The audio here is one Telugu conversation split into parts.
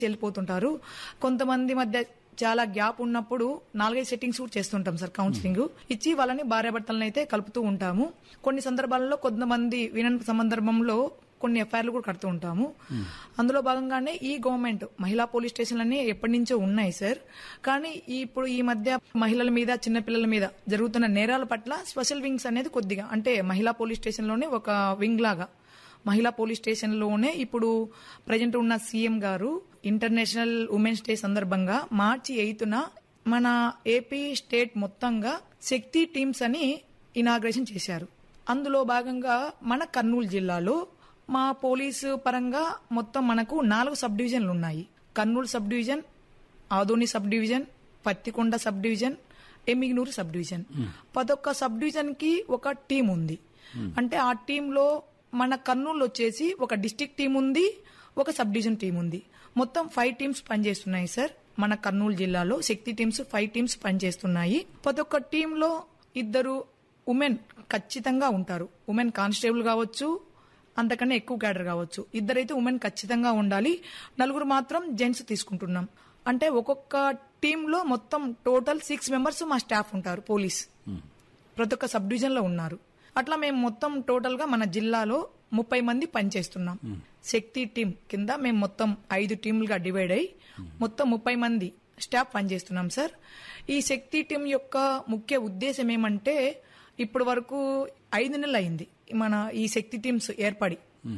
వెళ్ళిపోతుంటారు. కొంతమంది మధ్య చాలా గ్యాప్ ఉన్నప్పుడు 4-5 సెట్టింగ్స్ కూడా చేస్తుంటాం సార్. కౌన్సిలింగ్ ఇచ్చి వాళ్ళని భార్యాభర్తలను అయితే కలుపుతూ ఉంటాము. కొన్ని సందర్భాలలో కొంతమంది వినని సందర్భంలో కొన్ని ఎఫ్ఐఆర్లు కూడా కడుతూ ఉంటాము. అందులో భాగంగానే ఈ గవర్నమెంట్ మహిళా పోలీస్ స్టేషన్లన్నీ ఎప్పటి నుంచో ఉన్నాయి సార్. కానీ ఇప్పుడు ఈ మధ్య మహిళల మీద, చిన్నపిల్లల మీద జరుగుతున్న నేరాల పట్ల స్పెషల్ వింగ్స్ అనేది కొద్దిగా, అంటే మహిళా పోలీస్ స్టేషన్లోనే ఒక వింగ్ లాగా మహిళా పోలీస్ స్టేషన్లోనే ఇప్పుడు ప్రజెంట్ ఉన్న సీఎం గారు ఇంటర్నేషనల్ ఉమెన్స్ డే సందర్భంగా March 8న మన ఏపీ స్టేట్ మొత్తంగా శక్తి టీమ్స్ అని ఇనాగ్రేషన్ చేశారు. అందులో భాగంగా మన కర్నూలు జిల్లాలో మా పోలీసు పరంగా మొత్తం మనకు 4 సబ్ డివిజన్లు ఉన్నాయి. Kurnool sub division, Adoni sub division, Pattikonda sub division, Emmiganur sub division. 11 sub division కి ఒక టీం ఉంది. అంటే ఆ టీంలో మన కర్నూలు వచ్చేసి ఒక డిస్ట్రిక్ట్ టీం ఉంది, ఒక సబ్ డివిజన్ టీం ఉంది. మొత్తం 5 టీమ్స్ పనిచేస్తున్నాయి సార్. మన కర్నూలు జిల్లాలో శక్తి టీమ్స్ 5 టీమ్స్ పనిచేస్తున్నాయి. ప్రతి ఒక్క టీంలో 2 ఉమెన్ ఖచ్చితంగా ఉంటారు. ఉమెన్ కానిస్టేబుల్ కావచ్చు, అంతకన్నా ఎక్కువ క్యాడర్ కావచ్చు. 2 అయితే ఉమెన్ ఖచ్చితంగా ఉండాలి. 4 మాత్రం జెంట్స్ తీసుకుంటున్నాం. అంటే ఒక్కొక్క టీంలో మొత్తం టోటల్ 6 మెంబర్స్ మా స్టాఫ్ ఉంటారు. పోలీస్ ప్రతి ఒక్క సబ్ డివిజన్ లో ఉన్నారు. అట్లా మేము మొత్తం టోటల్ గా మన జిల్లాలో 30 మంది పనిచేస్తున్నాం. శక్తి టీం కింద మేము మొత్తం 5 టీంలుగా డివైడ్ అయ్యి మొత్తం 30 మంది స్టాఫ్ పనిచేస్తున్నాం సార్. ఈ శక్తి టీం యొక్క ముఖ్య ఉద్దేశం ఏమంటే, ఇప్పటి వరకు 5 నెలలు అయింది మన ఈ శక్తి టీమ్స్ ఏర్పడి.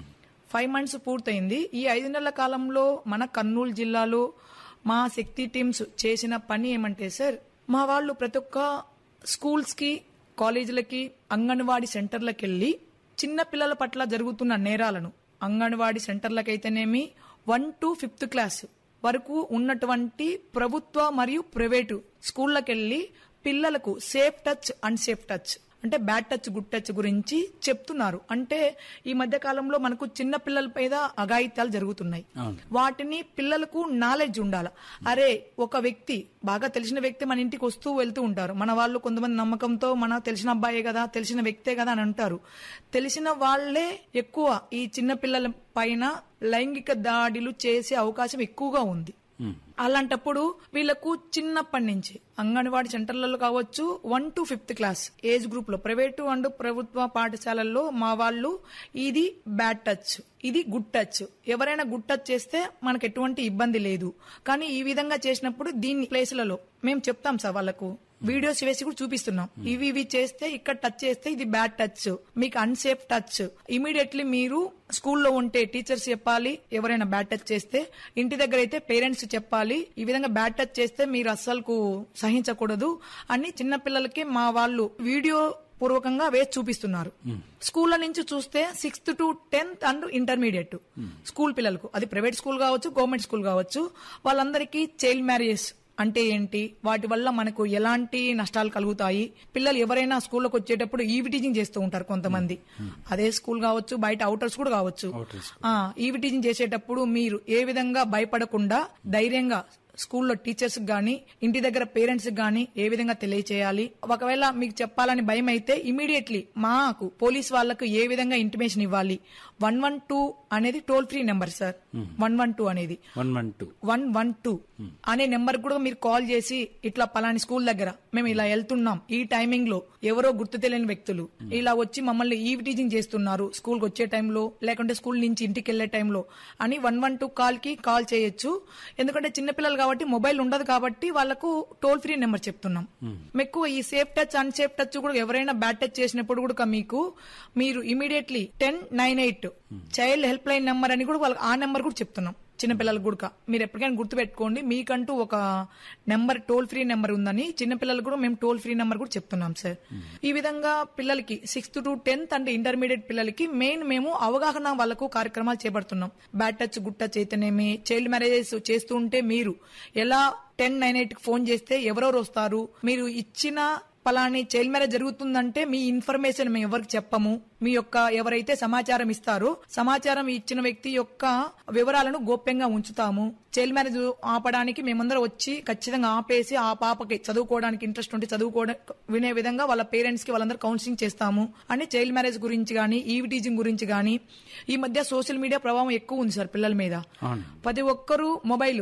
5 months పూర్తయింది. ఈ 5 నెలల కాలంలో మన కర్నూలు జిల్లాలో మా శక్తి టీమ్స్ చేసిన పని ఏమంటే సార్, మా వాళ్ళు ప్రతి ఒక్క స్కూల్స్ కి, కాలేజీలకి, అంగన్వాడీ సెంటర్లకు వెళ్లి చిన్న పిల్లల పట్ల జరుగుతున్న నేరాలను, అంగన్వాడీ సెంటర్లకైతేనేమి 1 to 5th క్లాస్ వరకు ఉన్నటువంటి ప్రభుత్వ మరియు ప్రైవేటు స్కూళ్లకెళ్లి పిల్లలకు సేఫ్ టచ్, అన్సేఫ్ టచ్, అంటే బ్యాడ్ టచ్, గుడ్ టచ్ గురించి చెప్తున్నారు. అంటే ఈ మధ్య కాలంలో మనకు చిన్న పిల్లల మీద అఘాయిత్యాలు జరుగుతున్నాయి. వాటిని పిల్లలకు నాలెడ్జ్ ఉండాలి. అరే, ఒక వ్యక్తి, బాగా తెలిసిన వ్యక్తి మన ఇంటికి వస్తూ వెళ్తూ ఉంటారు. మన వాళ్ళు కొంతమంది నమ్మకంతో మన తెలిసిన అబ్బాయే కదా, తెలిసిన వ్యక్తే కదా అని అంటారు. తెలిసిన వాళ్లే ఎక్కువ ఈ చిన్న పిల్లల పైన లైంగిక దాడులు చేసే అవకాశం ఎక్కువగా ఉంది. అలాంటప్పుడు వీళ్లకు చిన్నప్పటి నుంచి అంగన్వాడీ సెంటర్లలో కావచ్చు, 1 to 5th class age group లో ప్రైవేటు అండ్ ప్రభుత్వ పాఠశాలల్లో మా వాళ్ళు ఇది బ్యాడ్ టచ్, ఇది గుడ్ టచ్, ఎవరైనా గుడ్ టచ్ చేస్తే మనకు ఎటువంటి ఇబ్బంది లేదు. కానీ ఈ విధంగా చేసినప్పుడు దీని ప్లేస్లలో మేము చెప్తాం సార్, వాళ్ళకు వీడియోస్ వేసి కూడా చూపిస్తున్నాం. ఇవి చేస్తే, ఇక్కడ టచ్ చేస్తే ఇది బ్యాడ్ టచ్, మీకు అన్సేఫ్ టచ్. ఇమీడియట్లీ మీరు స్కూల్లో ఉంటే టీచర్స్ చెప్పాలి, ఎవరైనా బ్యాడ్ టచ్ చేస్తే. ఇంటి దగ్గర అయితే పేరెంట్స్ చెప్పాలి, ఈ విధంగా బ్యాడ్ టచ్ చేస్తే మీరు అస్సలు సహించకూడదు అని చిన్నపిల్లలకి మా వాళ్ళు వీడియో పూర్వకంగా వేసి చూపిస్తున్నారు. స్కూళ్ల నుంచి చూస్తే 6th to 10th and intermediate school పిల్లలకు, అది ప్రైవేట్ స్కూల్ కావచ్చు, గవర్నమెంట్ స్కూల్ కావచ్చు, వాళ్ళందరికీ చైల్డ్ మ్యారేజెస్ అంటే ఏంటి, వాటి వల్ల మనకు ఎలాంటి నష్టాలు కలుగుతాయి, పిల్లలు ఎవరైనా స్కూల్లోకి వచ్చేటప్పుడు ఈవి టీచింగ్ చేస్తూ ఉంటారు కొంతమంది. అదే స్కూల్ కావచ్చు, బయట అవుటర్స్ కూడా కావచ్చు. ఈవి టీచింగ్ చేసేటప్పుడు మీరు ఏ విధంగా భయపడకుండా ధైర్యంగా స్కూల్లో టీచర్స్ గానీ, ఇంటి దగ్గర పేరెంట్స్ గానీ ఏ విధంగా తెలియచేయాలి. ఒకవేళ మీకు చెప్పాలని భయం అయితే ఇమీడియట్లీ మాకు పోలీస్ వాళ్లకు ఏ విధంగా ఇంటిమేషన్ ఇవ్వాలి. 112 అనేది టోల్ ఫ్రీ నెంబర్ సార్. 112 అనేది 112 అనే నెంబర్ కూడా మీరు కాల్ చేసి, ఇట్లా పలాని స్కూల్ దగ్గర మేము ఇలా వెళ్తున్నాం, ఈ టైమింగ్ లో ఎవరో గుర్తు తెలియని వ్యక్తులు ఇలా వచ్చి మమ్మల్ని ఈవి టీచింగ్ చేస్తున్నారు స్కూల్కి వచ్చే టైంలో, లేకుంటే స్కూల్ నుంచి ఇంటికి వెళ్లే టైంలో అని 112 కాల్ చేయొచ్చు. ఎందుకంటే చిన్నపిల్లలు కాబట్టి మొబైల్ ఉండదు కాబట్టి వాళ్ళకు టోల్ ఫ్రీ నెంబర్ చెప్తున్నాం. మీకు ఈ సేఫ్ టచ్, అన్సేఫ్ టచ్ కూడా ఎవరైనా బ్యాడ్ టచ్ చేసినప్పుడు కూడా మీరు immediately 1098 child help line number అని కూడా వాళ్ళకి ఆ నెంబర్ కూడా చెప్తున్నాం. చిన్నపిల్లలకు కూడా మీరు ఎప్పటికైనా గుర్తు పెట్టుకోండి, మీకంటూ ఒక నెంబర్, టోల్ ఫ్రీ నెంబర్ ఉందని చిన్నపిల్లలకు కూడా మేము టోల్ ఫ్రీ నెంబర్ కూడా చెప్తున్నాం సార్. ఈ విధంగా పిల్లలకి 6th to 10th అంటే ఇంటర్మీడియట్ పిల్లలకి మెయిన్ మేము అవగాహన వాళ్ళకు కార్యక్రమాలు చేపడుతున్నాం. బ్యాడ్ టచ్, గుడ్ టచ్ అయితేనేమి, చైల్డ్ మ్యారేజెస్ చేస్తూ ఉంటే మీరు ఎలా 1098కి ఫోన్ చేస్తే ఎవరెవరు వస్తారు, మీరు ఇచ్చిన పలాని చైల్డ్ మ్యారేజ్ జరుగుతుందంటే మీ ఇన్ఫర్మేషన్ మేము ఎవరికి చెప్పము. మీ యొక్క ఎవరైతే సమాచారం ఇస్తారో సమాచారం ఇచ్చిన వ్యక్తి యొక్క వివరాలను గోప్యంగా ఉంచుతాము. చైల్డ్ మ్యారేజ్ ఆపడానికి మేమందరం వచ్చి ఖచ్చితంగా ఆపేసి ఆ పాపకి చదువుకోవడానికి ఇంట్రెస్ట్ ఉంటే చదువుకోవడం వినే విధంగా వాళ్ళ పేరెంట్స్ కి వాళ్ళందరూ కౌన్సిలింగ్ చేస్తాము అని చైల్డ్ మ్యారేజ్ గురించి గానీ ఈవ్ టీచింగ్ గురించి గానీ. ఈ మధ్య సోషల్ మీడియా ప్రభావం ఎక్కువ ఉంది సార్ పిల్లల మీద. ప్రతి ఒక్కరూ మొబైల్